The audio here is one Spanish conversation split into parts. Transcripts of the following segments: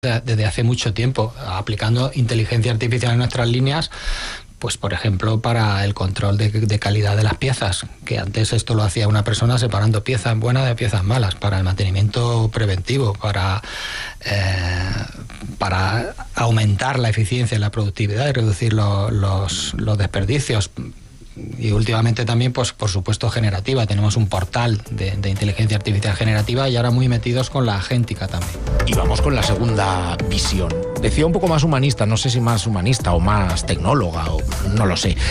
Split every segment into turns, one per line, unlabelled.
desde hace mucho tiempo, aplicando inteligencia artificial en nuestras líneas, pues por ejemplo para el control de calidad de las piezas, que antes esto lo hacía una persona separando piezas buenas de piezas malas, para el mantenimiento preventivo, para aumentar la eficiencia y la productividad y reducir los desperdicios. Y últimamente también, pues por supuesto, generativa. Tenemos un portal de inteligencia artificial generativa y ahora muy metidos con la agéntica también.
Y vamos con la segunda visión. Decía un poco más humanista, no sé si más humanista o más tecnóloga, o no lo sé.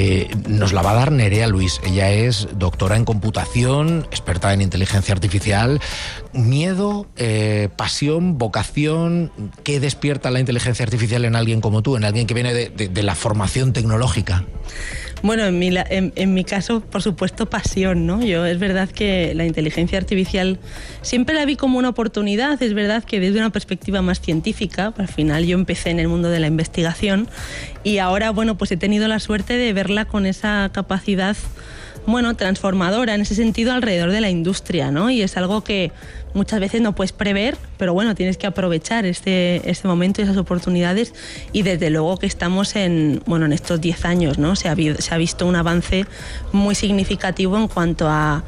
Nos la va a dar Nerea Luis. Ella es doctora en computación, experta en inteligencia artificial. Miedo, pasión, vocación. ¿Qué despierta la inteligencia artificial en alguien como tú, en alguien que viene de la formación tecnológica?
Bueno, en mi caso, por supuesto, pasión, ¿no? Es verdad que la inteligencia artificial siempre la vi como una oportunidad. Es verdad que desde una perspectiva más científica, al final yo empecé en el mundo de la investigación y ahora, bueno, pues he tenido la suerte de verla con esa capacidad, bueno, transformadora en ese sentido alrededor de la industria, ¿no? Y es algo que muchas veces no puedes prever, pero bueno, tienes que aprovechar este momento y esas oportunidades, y desde luego que estamos en estos 10 años, ¿no? Se ha visto un avance muy significativo en cuanto a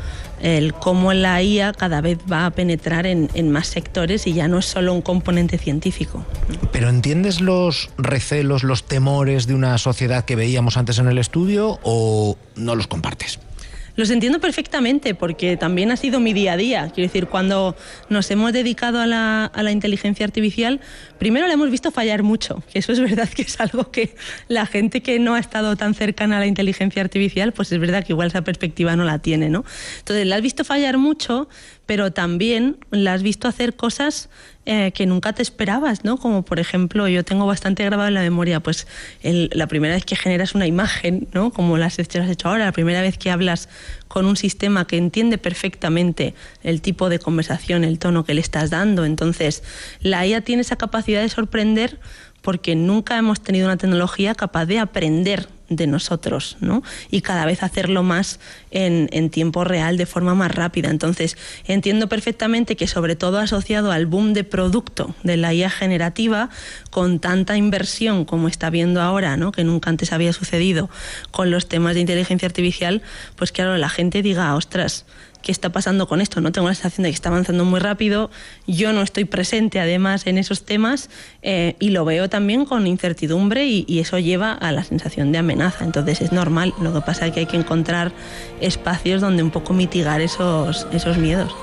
cómo la IA cada vez va a penetrar en más sectores y ya no es solo un componente científico.
¿Pero entiendes los recelos, los temores de una sociedad que veíamos antes en el estudio o no los compartes?
Los entiendo perfectamente porque también ha sido mi día a día. Quiero decir, cuando nos hemos dedicado a la inteligencia artificial, primero la hemos visto fallar mucho, que eso es verdad que es algo que la gente que no ha estado tan cercana a la inteligencia artificial, pues es verdad que igual esa perspectiva no la tiene, ¿no? Entonces la has visto fallar mucho, pero también la has visto hacer cosas que nunca te esperabas, ¿no? Como por ejemplo, yo tengo bastante grabado en la memoria, pues la primera vez que generas una imagen, ¿no? Como las has hecho ahora, la primera vez que hablas con un sistema que entiende perfectamente el tipo de conversación, el tono que le estás dando. Entonces, la IA tiene esa capacidad de sorprender porque nunca hemos tenido una tecnología capaz de aprender de nosotros, ¿no? Y cada vez hacerlo más en tiempo real, de forma más rápida. Entonces, entiendo perfectamente que, sobre todo asociado al boom de producto de la IA generativa, con tanta inversión como está habiendo ahora, ¿no? Que nunca antes había sucedido con los temas de inteligencia artificial, pues claro, la gente diga, ostras, ¿qué está pasando con esto? No tengo la sensación de que está avanzando muy rápido, yo no estoy presente además en esos temas y lo veo también con incertidumbre y eso lleva a la sensación de amenaza. Entonces es normal, lo que pasa es que hay que encontrar espacios donde un poco mitigar esos miedos.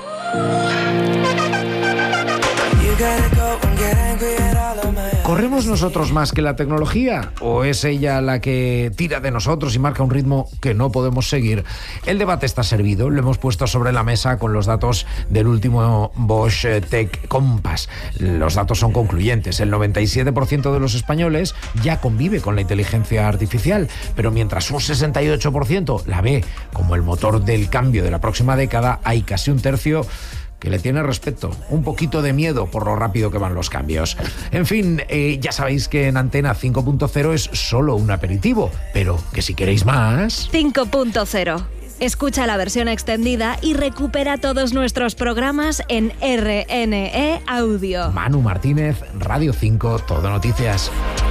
¿Corremos nosotros más que la tecnología? ¿O es ella la que tira de nosotros y marca un ritmo que no podemos seguir? El debate está servido, lo hemos puesto sobre la mesa con los datos del último Bosch Tech Compass. Los datos son concluyentes, el 97% de los españoles ya convive con la inteligencia artificial, pero mientras un 68% la ve como el motor del cambio de la próxima década, hay casi un tercio que le tiene respeto, un poquito de miedo por lo rápido que van los cambios. En fin, ya sabéis que en Antena 5.0 es solo un aperitivo, pero que si queréis más...
5.0. Escucha la versión extendida y recupera todos nuestros programas en RNE Audio.
Manu Martínez, Radio 5, Todo Noticias.